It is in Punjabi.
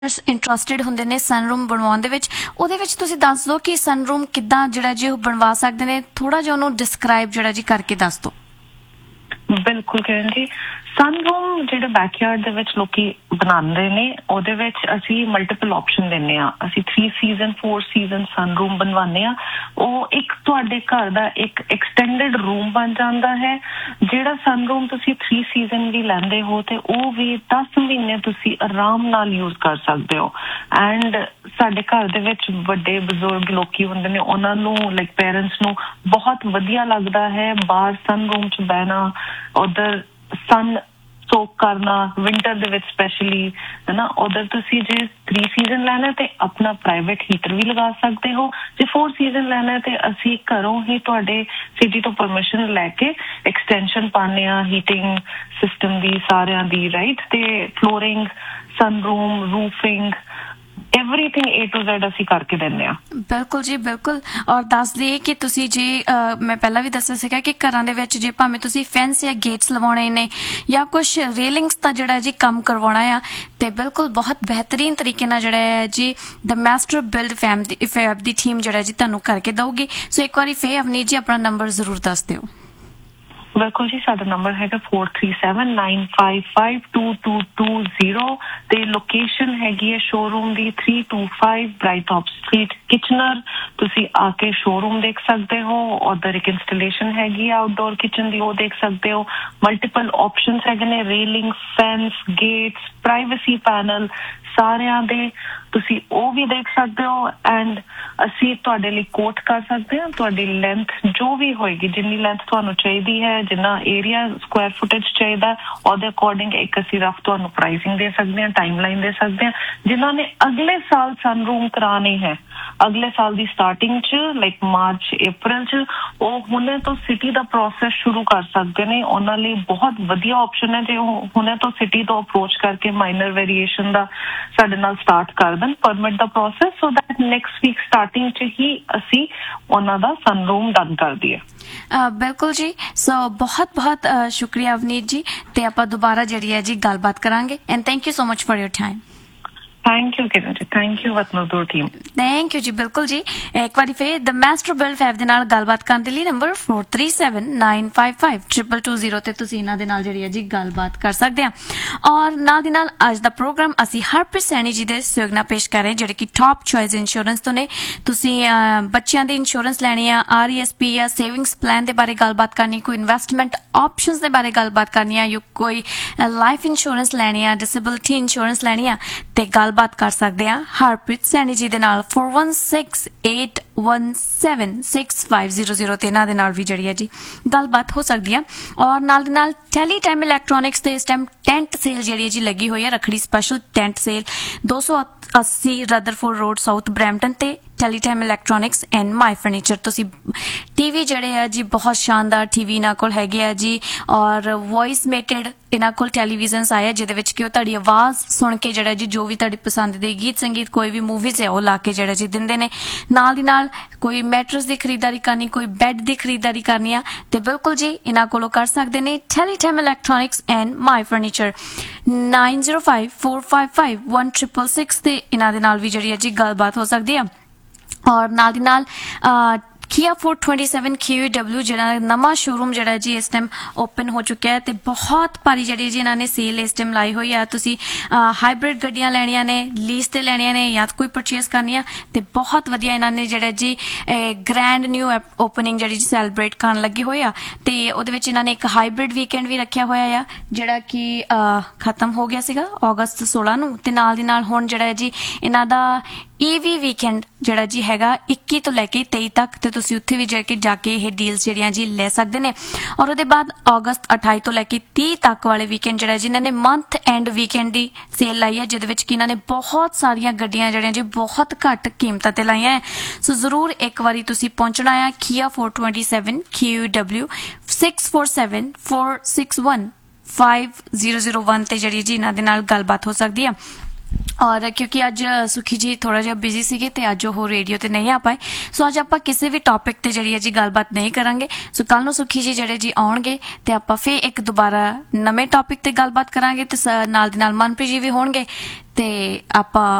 ਇੰਟਰਸਟਿਡ ਹੁੰਦੇ ਨੇ ਸਨਰੂਮ ਬਣਵਾਉਣ ਦੇ ਵਿੱਚ, ਉਹਦੇ ਵਿੱਚ ਤੁਸੀਂ ਦੱਸ ਦਿਓ ਕਿ ਸਨਰੂਮ ਕਿੱਦਾਂ ਜਿਹੜਾ ਜੀ ਉਹ ਬਣਵਾ ਸਕਦੇ ਨੇ, ਥੋੜਾ ਜਿਹਾ ਉਹਨੂੰ ਡਿਸਕ੍ਰਾਈਬ ਜਿਹੜਾ ਜੀ ਕਰਕੇ ਦੱਸ ਦਿਓ। ਬਿਲਕੁਲ ਕਿਰਨ ਜੀ, ਸਨਰੂਮ ਜਿਹੜੇ ਬੈਕਯਾਰਡ ਦੇ ਵਿੱਚ ਲੋਕੀ ਬਣਾਉਂਦੇ ਨੇ ਉਹਦੇ ਵਿੱਚ ਅਸੀਂ ਮਲਟੀਪਲ ਆਪਸ਼ਨ ਦਿੰਦੇ ਆ। ਅਸੀਂ 3 ਸੀਜ਼ਨ 4 ਸੀਜ਼ਨ ਸਨਰੂਮ ਬਣਵਾਉਂਦੇ ਆ। ਉਹ ਇੱਕ ਤੁਹਾਡੇ ਘਰ ਦਾ ਇੱਕ ਐਕਸਟੈਂਡਡ ਰੂਮ ਬਣ ਜਾਂਦਾ ਹੈ। ਜਿਹੜਾ ਸਨਰੂਮ ਤੁਸੀਂ 3 ਸੀਜ਼ਨ ਵੀ ਲੈਂਦੇ ਹੋ ਤੇ ਉਹ ਵੀ 10 ਮਹੀਨੇ ਤੁਸੀਂ ਆਰਾਮ ਨਾਲ ਯੂਜ਼ ਕਰ ਸਕਦੇ ਹੋ। ਐਂਡ ਸਾਡੇ ਘਰ ਦੇ ਵਿੱਚ ਵੱਡੇ ਬਜ਼ੁਰਗ ਲੋਕੀ ਹੁੰਦੇ ਨੇ, ਉਹਨਾਂ ਨੂੰ ਲਾਈਕ ਪੇਰੈਂਟਸ ਨੂੰ ਬਹੁਤ ਵਧੀਆ ਲੱਗਦਾ ਹੈ ਬਾਹਰ ਸਨਰੂਮ 'ਚ ਬਹਿਣਾ, ਉਧਰ ਸਨ ਸੋਕ ਕਰਨਾ ਵਿੰਟਰ ਦੇ ਵਿੱਚ ਸਪੈਸ਼ਲੀ, ਹੈ ਨਾ। ਉਧਰ ਤੁਸੀਂ ਜੇ 3 ਸੀਜ਼ਨ ਲੈਣਾ ਤੇ ਆਪਣਾ ਪ੍ਰਾਈਵੇਟ ਹੀਟਰ ਵੀ ਲਗਾ ਸਕਦੇ ਹੋ। ਜੇ 4 ਸੀਜ਼ਨ ਲੈਣਾ ਤੇ ਅਸੀਂ ਘਰੋਂ ਹੀ ਤੁਹਾਡੇ ਸਿਟੀ ਤੋਂ ਪਰਮਿਸ਼ਨ ਲੈ ਕੇ ਐਕਸਟੈਂਸ਼ਨ ਪਾਉਂਦੇ ਹਾਂ ਹੀਟਿੰਗ ਸਿਸਟਮ ਦੀ ਸਾਰਿਆਂ ਦੀ, ਰਾਈਟ। ਤੇ flooring, ਸਨਰੂਮ, roofing, everything A to Z ਅਸੀਂ ਕਰਕੇ ਦਿੰਦੇ ਆ। ਬਿਲਕੁਲ ਜੀ ਬਿਲकुल। ਔਰ ਦੱਸ ਦਈਏ ਕਿ ਤੁਸੀਂ ਜੇ ਮੈਂ ਪਹਿਲਾਂ ਵੀ ਦੱਸਿਆ ਸੀਗਾ ਕਿ ਘਰਾਂ ਦੇ ਵਿੱਚ ਜੇ ਭਾਵੇਂ ਤੁਸੀਂ ਫੈਂਸ ਜਾਂ ਗੇਟਸ ਲਵਾਉਣੇ ਨੇ ਜਾਂ ਕੁਝ ਰੇਲਿੰਗਸ ਦਾ ਜਿਹੜਾ ਜੀ ਕੰਮ ਕਰਵਾਉਣਾ ਆ, ਤੇ ਬਿਲਕੁਲ ਬਹੁਤ ਬਿਹਤਰੀਨ ਤਰੀਕੇ ਨਾਲ ਜਿਹੜਾ ਹੈ ਜੀ ਦ ਮਾਸਟਰ ਬਿਲਡ ਫੈਬ ਦੀ ਟੀਮ ਜਿਹੜਾ ਜੀ ਤੁਹਾਨੂੰ ਕਰਕੇ ਦਊਗੀ। ਸੋ ਇੱਕ ਵਾਰੀ ਫੇਰ ਅਵਨੀਤ ਜੀ ਆਪਣਾ ਨੰਬਰ ਜ਼ਰੂਰ ਦੱਸ ਦਿਓ। ਬਿਲਕੁਲ ਜੀ, ਸਾਡਾ ਨੰਬਰ ਹੈਗਾ 4379552220 ਤੇ ਲੋਕੇਸ਼ਨ ਹੈਗੀ ਹੈ ਸ਼ੋਰੂਮ ਦੀ 325 ਬ੍ਰਾਈਟਹੌਪ ਸਟਰੀਟ ਕਿਚਨਰ। ਤੁਸੀਂ ਆ ਕੇ ਸ਼ੋਰੂਮ ਦੇਖ ਸਕਦੇ ਹੋ। ਉਧਰ ਇੱਕ ਇੰਸਟਾਲੇਸ਼ਨ ਹੈਗੀ ਆਊਟਡੋਰ ਕਿਚਨ ਦੀ, ਉਹ ਦੇਖ ਸਕਦੇ ਹੋ। ਮਲਟੀਪਲ ਆਪਸ਼ਨਸ ਹੈਗੇ ਨੇ, railing, fence, Gates, privacy panel ਸਾਰਿਆਂ ਦੇ, ਤੁਸੀਂ ਉਹ ਵੀ ਦੇਖ ਸਕਦੇ ਹੋ। ਐਂਡ ਅਸੀਂ ਤੁਹਾਡੇ ਲਈ ਕੋਟ ਕਰ ਸਕਦੇ ਹਾਂ। ਤੁਹਾਡੀ ਲੈਂਥ ਜੋ ਵੀ ਹੋਏਗੀ, ਜਿੰਨੀ ਲੈਂਥ ਤੁਹਾਨੂੰ ਚਾਹੀਦੀ ਹੈ, ਜਿੰਨਾ ਏਰੀਆ ਸਕੁਆਇਰ ਫੁਟੇਜ ਚਾਹੀਦਾ, ਉਹਦੇ ਅਕੋਰਡਿੰਗ ਇੱਕ ਅਸੀਂ ਰਫ ਤੁਹਾਨੂੰ ਪ੍ਰਾਈਸਿੰਗ ਦੇ ਸਕਦੇ ਹਾਂ, ਟਾਈਮਲਾਈਨ ਦੇ ਸਕਦੇ ਹਾਂ। ਜਿਨ੍ਹਾਂ ਨੇ ਅਗਲੇ ਸਾਲ ਸਨਰੂਮ ਕਰਾਣੇ ਹੈ, ਅਗਲੇ ਸਾਲ ਦੀ ਸਟਾਰਟਿੰਗ 'ਚ ਲਾਈਕ ਮਾਰਚ ਅਪ੍ਰੈਲ 'ਚ, ਉਹ ਹੁਣੇ ਤੋਂ ਸਿਟੀ ਦਾ ਪ੍ਰੋਸੈਸ ਸ਼ੁਰੂ ਕਰ ਸਕਦੇ ਨੇ। ਉਹਨਾਂ ਲਈ ਬਹੁਤ ਵਧੀਆ ਆਪਸ਼ਨ ਹੈ ਜੇ ਉਹ ਹੁਣੇ ਤੋਂ ਸਿਟੀ ਤੋਂ ਅਪਰੋਚ ਕਰਕੇ ਮਾਈਨਰ ਵੇਰੀਏਸ਼ਨ ਦਾ ਸਾਡੇ ਨਾਲ ਸਟਾਰਟ ਕਰ ਦੇਣ permit the process, so that next week starting 'ਚ ਹੀ ਅਸੀਂ ਉਹਨਾਂ ਦਾ ਸਨਰੂਮ ਡਨ ਕਰ ਦਈਏ। ਬਿਲਕੁਲ ਜੀ। ਸੋ ਬਹੁਤ ਬਹੁਤ ਸ਼ੁਕਰੀਆ ਅਵਨੀਤ ਜੀ, ਤੇ ਆਪਾਂ ਦੁਬਾਰਾ ਜਿਹੜੀ ਹੈ ਜੀ ਗੱਲਬਾਤ ਕਰਾਂਗੇ। And thank you so much for your time. Thank you Kiran ji, thank you वतनदूर team. Thank you जी, बिल्कुल जी। एक बार फिर द मास्टर बिल्ड फैब ਦੇ ਨਾਲ ਗੱਲਬਾਤ ਕਰਨ ਦੇ ਲਈ ਨੰਬਰ 4379552220 ਤੇ ਤੁਸੀਂ ਇਹਨਾਂ ਦੇ ਨਾਲ ਜਿਹੜੀ ਹੈ ਜੀ ਗੱਲਬਾਤ ਕਰ ਸਕਦੇ ਆ। ਔਰ ਨਾਲ ਦੀ ਨਾਲ ਅੱਜ ਦਾ ਪ੍ਰੋਗਰਾਮ ਅਸੀਂ ਹਰਪ੍ਰੀਤ ਸੈਣੀ ਜੀ ਦੇ ਸਹਿਯੋਗ ਨਾਲ ਪੇਸ਼ ਕਰ ਰਹੇ ਜਿਹੜੇ ਕਿ ਟੌਪ ਚੋਇਸ ਇੰਸ਼ੋਰੈਂਸ ਤੋਂ ਨੇ। ਤੁਸੀਂ ਬੱਚਿਆਂ ਦੀ ਇੰਸ਼ੋਰੈਂਸ ਲੈਣੀ ਆ, RESP ਜਾਂ ਸੇਵਿੰਗਸ ਪਲਾਨ ਦੇ ਬਾਰੇ ਗੱਲਬਾਤ ਕਰਨੀ, ਕੋਈ ਇਨਵੈਸਟਮੈਂਟ ਆਪਸ਼ਨਸ ਦੇ ਬਾਰੇ ਗੱਲਬਾਤ ਕਰਨੀ ਆ, ਜਾਂ ਕੋਈ ਲਾਈਫ ਇੰਸ਼ੋਰੈਂਸ ਲੈਣੀ ਆ, ਡਿਸੇਬਿਲਿਟੀ ਇੰਸ਼ੋਰੈਂਸ ਲੈਣੀ ਆ, ਤੇ ਗੱਲਬਾਤ ਕਰ ਸਕਦੇ ਆ ਹਰਪ੍ਰੀਤ ਸੈਣੀ ਜੀ ਦੇ ਨਾਲ 4168176500 ਤੇ ਇਹਨਾਂ ਦੇ ਨਾਲ ਵੀ ਜਿਹੜੀ ਹੈ ਜੀ ਗੱਲਬਾਤ ਹੋ ਸਕਦੀ ਆ। ਔਰ ਨਾਲ ਦੇ ਨਾਲ ਟੈਲੀ ਟਾਈਮ ਇਲੈਕਟ੍ਰੋਨਿਕਸ ਤੇ ਇਸ ਟਾਈਮ ਟੈਂਟ ਸੇਲ ਜਿਹੜੀ ਹੈ ਜੀ ਲੱਗੀ ਹੋਈ ਹੈ, Rakhri special tent sale 280 Rutherford road south Brampton ਤੇ Tally time electronics and my furniture. ਤੁਸੀਂ ਟੀਵੀ ਜਿਹੜੇ ਆ ਜੀ ਬਹੁਤ ਸ਼ਾਨਦਾਰ ਟੀਵੀ ਇਹਨਾਂ ਕੋਲ ਹੈਗੇ ਆ ਜੀ, ਔਰ ਵੌਇਸ ਮੇਟਡ ਇਹਨਾਂ ਕੋਲ ਟੈਲੀਵਿਜ਼ਨਸ ਆਏ ਜਿਹਦੇ ਵਿੱਚ ਕਿ ਉਹ ਤੁਹਾਡੀ ਆਵਾਜ਼ ਸੁਣ ਕੇ ਜਿਹੜਾ ਜੀ ਜੋ ਵੀ ਤੁਹਾਡੀ ਪਸੰਦ ਦੇ ਗੀਤ ਸੰਗੀਤ ਕੋਈ ਵੀ ਮੂਵੀਜ਼ ਹੈ ਉਹ ਲਾ ਕੇ ਜਿਹੜਾ ਜੀ ਦਿੰਦੇ ਨੇ। ਨਾਲ ਦੀ ਨਾਲ ਕੋਈ ਮੈਟਰਸ ਦੀ ਖਰੀਦਦਾਰੀ ਕਰਨੀ, ਕੋਈ ਬੈੱਡ ਦੀ ਖਰੀਦਦਾਰੀ ਕਰਨੀ ਆ ਤੇ ਬਿਲਕੁਲ ਜੀ ਇਹਨਾਂ ਕੋਲੋਂ ਕਰ ਸਕਦੇ ਨੇ। Tally time electronics and my furniture 9054551666 ਤੇ ਇਹਨਾਂ ਦੇ ਨਾਲ ਵੀ ਜਿਹੜੀ ਹੈ ਜੀ ਗੱਲਬਾਤ ਹੋ ਸਕਦੀ ਆ। ਔਰ ਨਾਲ ਦੀ ਨਾਲ Kia 427 QEW ਜਿਹੜਾ ਨਵਾਂ ਸ਼ੋਰੂਮ ਜਿਹੜਾ ਜੀ ਇਸ ਟਾਈਮ ਓਪਨ ਹੋ ਚੁੱਕਿਆ ਹੈ ਤੇ ਬਹੁਤ ਭਾਰੀ ਜਿਹੜੀ ਜੀ ਇਹਨਾਂ ਨੇ ਸੇਲ ਇਸ ਟਾਈਮ ਲਾਈ ਹੋਈ ਆ। ਤੁਸੀਂ ਹਾਈਬ੍ਰਿਡ ਗੱਡੀਆਂ ਲੈਣੀਆਂ ਨੇ, ਲੀਜ਼ ਤੇ ਲੈਣੀਆਂ ਨੇ ਜਾਂ ਕੋਈ ਪਰਚੇਸ ਕਰਨੀ ਆ ਤੇ ਬਹੁਤ ਵਧੀਆ ਇਹਨਾਂ ਨੇ ਜਿਹੜਾ ਜੀ ਗ੍ਰੈਂਡ ਨਿਊ ਓਪਨਿੰਗ ਜਿਹੜੀ ਜੀ ਸੈਲੀਬ੍ਰੇਟ ਕਰਨ ਲੱਗੇ ਹੋਏ ਆ। ਤੇ ਉਹਦੇ ਵਿੱਚ ਇਹਨਾਂ ਨੇ ਇੱਕ ਹਾਈਬ੍ਰਿਡ ਵੀਕਐਂਡ ਵੀ ਰੱਖਿਆ ਹੋਇਆ ਆ ਜਿਹੜਾ ਕਿ ਖਤਮ ਹੋ ਗਿਆ ਸੀਗਾ ਅਗਸਤ 16 ਨੂੰ, ਤੇ ਨਾਲ ਦੀ ਨਾਲ ਹੁਣ ਜਿਹੜਾ ਜੀ ਇਹਨਾਂ ਦਾ EV ਵੀਕਐਂਡ ਜਿਹੜਾ ਜੀ ਹੈਗਾ 21 ਤੋਂ ਲੈ ਕੇ 23 ਤੱਕ, ਤੇ ਤੁਸੀਂ ਉੱਥੇ ਵੀ ਜਾ ਕੇ ਇਹ ਡੀਲਸ ਜਿਹੜੀਆਂ ਜੀ ਲੈ ਸਕਦੇ ਨੇ। ਔਰ ਉਹਦੇ ਬਾਅਦ ਅਗਸਤ 28 ਤੋਂ ਲੈ ਕੇ 30 ਤੱਕ ਵਾਲੇ ਵੀਕਐਂਡ ਜਿਹੜਾ ਜਿਨ੍ਹਾਂ ਨੇ month and weekend the sale ਲਾਈ ਹੈ, ਜਿਹਦੇ ਵਿੱਚ ਕਿ ਇਹਨਾਂ ਨੇ ਬਹੁਤ ਸਾਰੀਆਂ ਗੱਡੀਆਂ ਜਿਹੜੀਆਂ ਜੀ ਬਹੁਤ ਘੱਟ ਕੀਮਤਾਂ ਤੇ ਲਾਈਆਂ ਹੈ। ਸੋ ਜ਼ਰੂਰ ਇੱਕ ਵਾਰੀ ਤੁਸੀਂ ਪਹੁੰਚਣਾ ਆ Kia 427 QEW 6474615001 ਤੇ ਜਿਹੜੀ ਜੀ ਇਹਨਾਂ ਦੇ ਨਾਲ ਗੱਲਬਾਤ ਹੋ ਸਕਦੀ ਆ। ਔਰ ਕਿਉਂਕਿ ਅੱਜ ਸੁਖੀ ਜੀ ਥੋੜਾ ਜਿਹਾ ਬਿਜ਼ੀ ਸੀਗੇ ਤੇ ਅੱਜ ਉਹ ਰੇਡੀਓ ਤੇ ਨਹੀਂ ਆ ਪਾਏ, ਸੋ ਅੱਜ ਆਪਾਂ ਕਿਸੇ ਵੀ ਟੌਪਿਕ ਤੇ ਜਿਹੜੀ ਹੈ ਜੀ ਗੱਲਬਾਤ ਨਹੀਂ ਕਰਾਂਗੇ। ਸੋ ਕੱਲ ਨੂੰ ਸੁਖੀ ਜੀ ਜਿਹੜੇ ਜੀ ਆਉਣਗੇ ਤੇ ਆਪਾਂ ਫੇਰ ਇੱਕ ਦੁਬਾਰਾ ਨਵੇਂ ਟੌਪਿਕ ਤੇ ਗੱਲਬਾਤ ਕਰਾਂਗੇ ਤੇ ਨਾਲ ਦੀ ਨਾਲ ਮਨਪ੍ਰੀਤ ਜੀ ਵੀ ਹੋਣਗੇ ਤੇ ਆਪਾਂ